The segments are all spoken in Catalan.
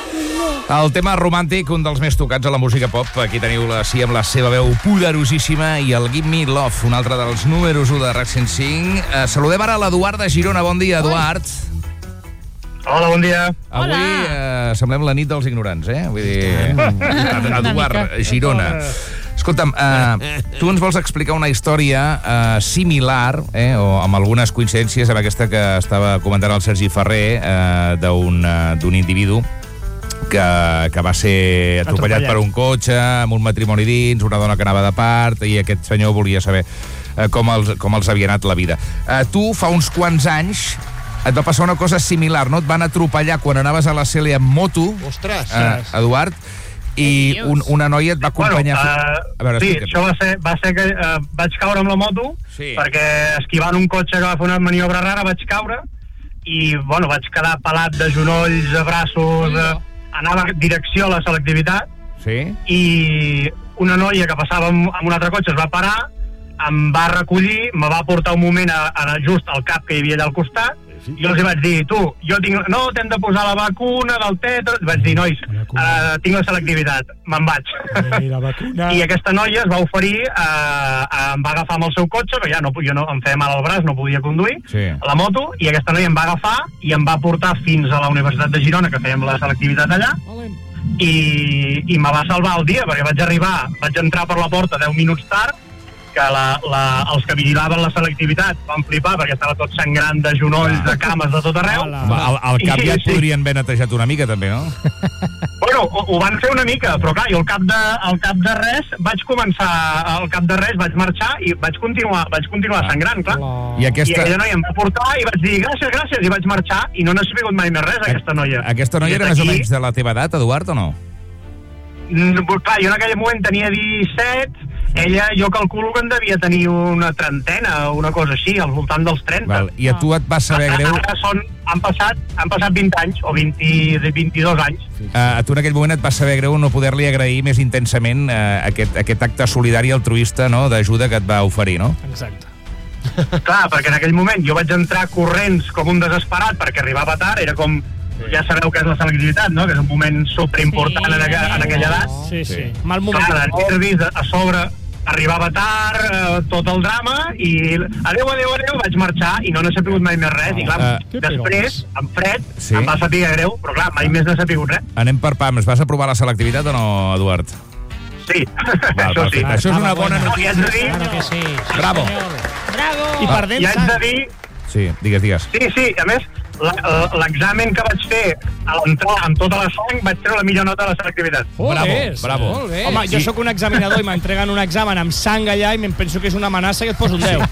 El tema romàntic, un dels més tocats a la música pop. Aquí teniu la Sia amb la seva veu poderosíssima i el Give Me Love, un altre dels números 1 de RAC 105. Saludem ara l'Eduard de Girona. Bon dia, Eduard. Hola, bon dia. Avui semblem la nit dels ignorants, Vull dir, Eduard, Girona. Escolta'm, tu ens vols explicar una història similar, o amb algunes coincidències amb aquesta que estava comentant el Sergi Ferrer, d'un individu que va ser atropellat per un cotxe, amb un matrimoni dins, una dona que anava de part, i aquest senyor volia saber com els havia anat la vida. Tu, fa uns quants anys, et va passar una cosa similar, no? Et van atropellar quan anaves a la Cèlia amb moto, Ostres! Eduard, i una noia et va acompanyar... Sí, això va ser que vaig caure amb la moto, perquè esquivant un cotxe que va fer una maniobra rara vaig caure, i vaig quedar pelat de genolls, de braços, anava direcció a la selectivitat, i una noia que passava amb un altre cotxe es va parar, em va recollir, me va portar un moment just al cap que hi havia allà al costat, i els vaig dir, t'hem de posar la vacuna del tetre. Vaig dir, nois, tinc la selectivitat, me'n vaig. I aquesta noia es va oferir, em va agafar amb el seu cotxe, perquè ja em feia mal al braç, no podia conduir, la moto, i aquesta noia em va agafar i em va portar fins a la Universitat de Girona, que fèiem la selectivitat allà, i me va salvar el dia, perquè vaig entrar per la porta 10 minuts tard, que els que vigilaven la selectivitat van flipar perquè estava tot sangrant de genolls, de cames, de tot arreu. Al cap ja et podrien haver netejat una mica, també, no? Bueno, ho van fer una mica, però clar, jo al cap de res vaig marxar i vaig continuar sangrant, clar. I aquella noia em va portar i vaig dir gràcies, i vaig marxar i no n'he sabut mai més res, aquesta noia. Aquesta noia era més o menys de la teva edat, Eduard, o no? Clar, jo en aquell moment tenia 17, ella, jo calculo que en devia tenir una trentena, una cosa així, al voltant dels 30. I a tu et va saber greu... Ara han passat 20 anys, o 22 anys. A tu en aquell moment et va saber greu no poder-li agrair més intensament aquest acte solidari altruista, no?, d'ajuda que et va oferir, no? Exacte. Clar, perquè en aquell moment jo vaig entrar corrents com un desesperat perquè arribava tard, era com... Ja sabeu que és la selectivitat, no?, que és un moment superimportant en aquella edat. Sí. Mal moment. Clar, de nervis, a sobre, arribava tard, tot el drama, i adeu, vaig marxar i no n'he sabut mai més res. I clar, després, en fred, em va saber greu, però clar, mai més n'he sabut res. Anem per pams. Vas aprovar la selectivitat o no, Eduard? Sí, això sí. Això és una bona notícia. Bravo. I per dents... I haig de dir... Sí, digues. Sí, a més, l'examen que vaig fer a l'entrar amb tota la sang vaig treure la millor nota de la selectivitat. Bravo. Molt bé. Home, jo sóc un examinador i m'entreguen un examen amb sang allà i em penso que és una amenaça que et poso un 10.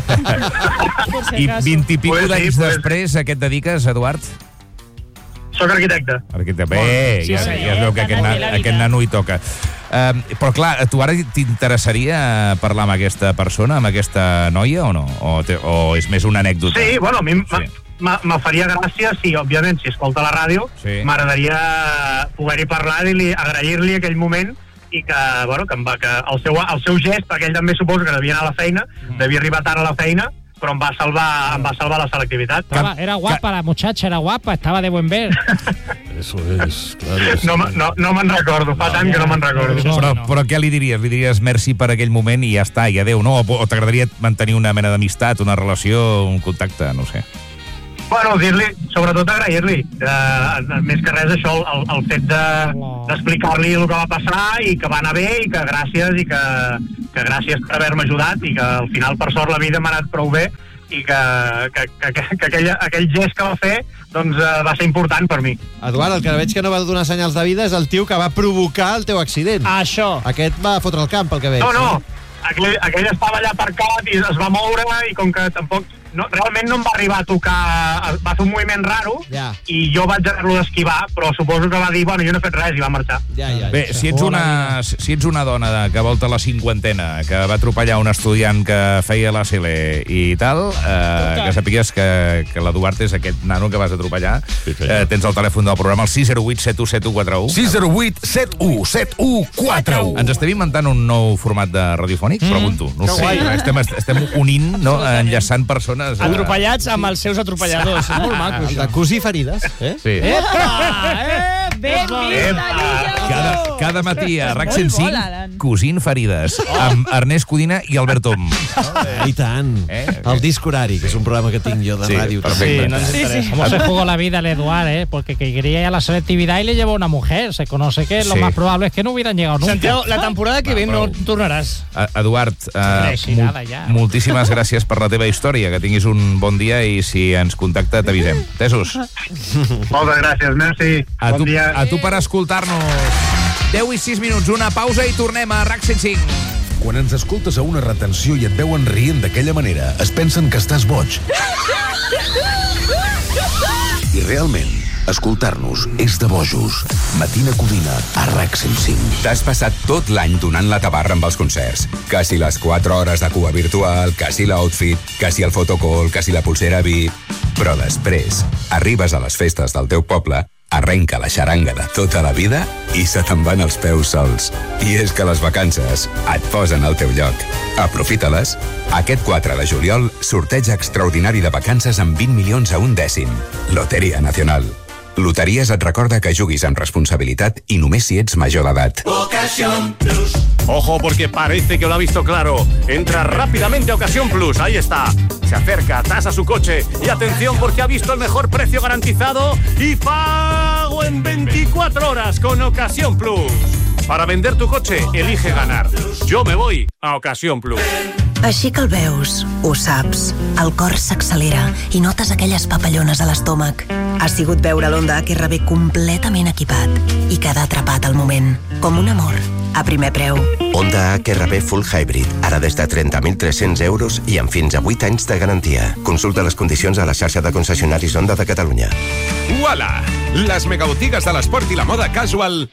I 20 i pico d'anys després, a què et dediques, Eduard? Soc arquitecte. Bé, ja es veu que aquest nano hi toca. Però clar, a tu ara t'interessaria parlar amb aquesta persona, amb aquesta noia, o no? O és més una anècdota? Sí, bueno, a mi me faria gràcia, sí, òbviament, si escolta la ràdio, m'agradaria poder-hi parlar i agrair-li aquell moment i que el seu gest, perquè ell també suposo que devia anar a la feina, devia arribar tard a la feina, però em va salvar la selectivitat. Era guapa la muchacha, era guapa, estava de buen ver. Eso es, claro. No me'n recordo, fa tant que no me'n recordo. Però què li diries? Li diries merci per aquell moment i ja està, i adeu, no? O t'agradaria mantenir una mena d'amistat, una relació, un contacte, no sé. Bueno, dir-li, sobretot agrair-li. Més que res això, el fet d'explicar-li el que va passar i que va anar bé i que gràcies gràcies per haver-me ajudat i que al final, per sort, la vida m'ha anat prou bé i que aquell gest que va fer doncs va ser important per mi. Eduard, el que veig que no va donar senyals de vida és el tio que va provocar el teu accident. Això. Aquest va fotre el camp, pel que veig. No. Aquell estava allà aparcat i es va moure i com que tampoc... realment no em va arribar a tocar, va fer un moviment raro i jo vaig haver-lo d'esquivar, però suposo que va dir, bueno, jo no he fet res i va marxar. Bé, si ets una dona que volta la cinquantena, que va atropellar un estudiant que feia la CL i tal, que sapigues que l'Eduard és aquest nano que vas atropellar. Tens el telèfon del programa, el 608-717141. 608-717141. Ens estem inventant un nou format de radiofònic? Pregunto. No ho sé. Estem unint, no? Enllaçant persones atropellats amb els seus atropelladors. És molt maco, això. De cosir ferides, eh? Sí. Epa! Ben vist, Cada matí a RAC 105, Cosint Ferides, amb Ernest Codina i Albert Tom. I tant. El disc horari, que és un programa que tinc jo de ràdio. Perfecte. no ens interesa. ¿Cómo se jugó la vida el Eduard, Porque que quería ir a la selectividad y le llevó una mujer. Se conoce que lo más probable es que no hubieran llegado nunca. Santiago, la temporada que ve no tornaràs. Eduard, moltíssimes gràcies per la teva història. Que tinguis un bon dia i si ens contacta t'avisem. Tesos? Moltes gràcies, merci. Bon dia. A tu per escoltar-nos. 10 i 6 minuts, una pausa i tornem a RAC 105. Quan ens escoltes a una retenció i et veuen rient d'aquella manera, es pensen que estàs boig. I realment, escoltar-nos és de bojos. Matina Codina, a RAC 105. T'has passat tot l'any donant la tabarra amb els concerts. Que si les 4 hores de cua virtual, que si l'outfit, que si el fotocall, que si la pulsera VIP... Però després, arribes a les festes del teu poble, arrenca la xaranga de tota la vida i se te'n van els peus sols. I és que les vacances et posen al teu lloc. Aprofita-les. Aquest 4 de juliol, sorteig extraordinari de vacances amb 20 milions a un dècim. Loteria Nacional. Loteries et recorda que juguis amb responsabilitat i només si ets major d'edat. Ocasión Plus. Ojo, porque parece que lo ha visto claro. Entra rápidamente a Ocasión Plus. Ahí está. Se acerca, tasa su coche. Y atención, porque ha visto el mejor precio garantizado y pago en 24 horas con Ocasión Plus. Para vender tu coche, elige ganar. Yo me voy a Ocasión Plus. Així que el veus, ho saps, el cor s'accelera i notes aquelles papallones a l'estómac. Ha sigut veure l'Honda HRV completament equipat i quedar atrapat al moment, com un amor, a primer preu. Honda HRV Full Hybrid, ara des de 30.300 euros i amb fins a 8 anys de garantia. Consulta les condicions a la xarxa de concessionaris Honda de Catalunya. Uala! Les megabotigues de l'esport i la moda casual...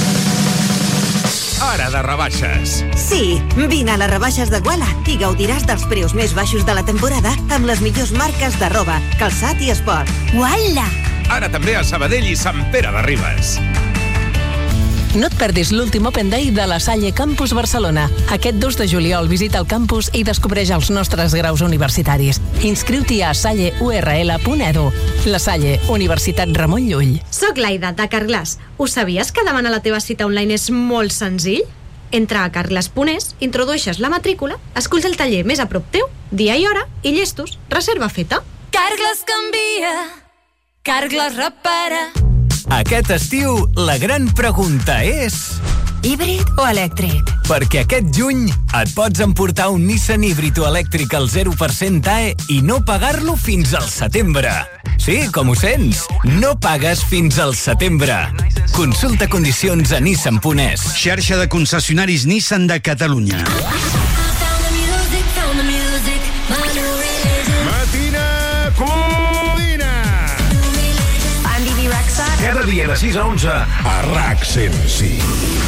Ara de rebaixes. Sí, vine a les rebaixes de Uala i gaudiràs dels preus més baixos de la temporada amb les millors marques de roba, calçat i esport. Uala! Ara també a Sabadell i Sant Pere de Ribes. No et perdis l'últim Open Day de la Salle Campus Barcelona. Aquest 2 de juliol visita el campus i descobreix els nostres graus universitaris. Inscriu-t'hi a salleurl.edu. La Salle, Universitat Ramon Llull. Soc l'Aida, de Carglass. Ho sabies que demanar la teva cita online és molt senzill? Entra a carglass.es, introdueixes la matrícula, esculls el taller més a prop teu, dia i hora, i llestos, reserva feta. Carglass canvia, Carglass repara. Aquest estiu, la gran pregunta és... Híbrid o elèctric? Perquè aquest juny et pots emportar un Nissan híbrid o elèctric al 0% AE i no pagar-lo fins al setembre. Sí, com ho sents, no pagues fins al setembre. Consulta condicions a Nissan.es. Xarxa de concessionaris Nissan de Catalunya. Matina Codina. Andy B. Rexa. Cada dia de 6 a 11 a RAC 105.